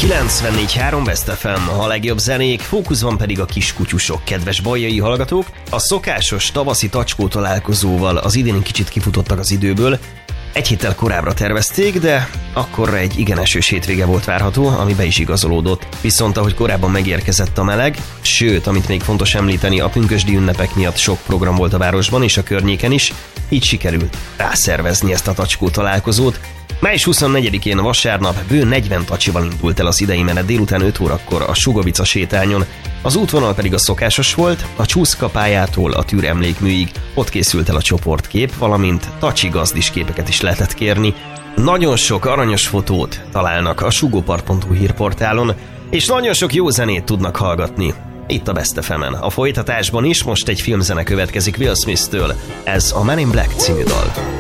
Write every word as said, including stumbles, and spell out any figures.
kilencvennégy három Best ef em, a legjobb zenék, fókuszban pedig a kiskutyusok, kedves bajai hallgatók. A szokásos tavaszi tacskó találkozóval az idén kicsit kifutottak az időből. Egy héttel korábbra tervezték, de akkorra egy igen esős hétvége volt várható, ami be is igazolódott. Viszont ahogy korábban megérkezett a meleg, sőt, amit még fontos említeni, a pünkösdi ünnepek miatt sok program volt a városban és a környéken is, így sikerült rászervezni ezt a tacskó találkozót. május huszonnegyedikén vasárnap bő negyven tacsival indult el az idei menet délután öt órakor a Sugovica sétányon. Az útvonal pedig a szokásos volt, a Csúszka pályától a Tűr emlékműig. Ott készült el a csoportkép, valamint tacsi gazdis képeket is lehetett kérni. Nagyon sok aranyos fotót találnak a sugopart pont hu hírportálon, és nagyon sok jó zenét tudnak hallgatni itt a Best ef em-en. A folytatásban is most egy filmzene következik Will Smith-től, ez a Man in Black című dal.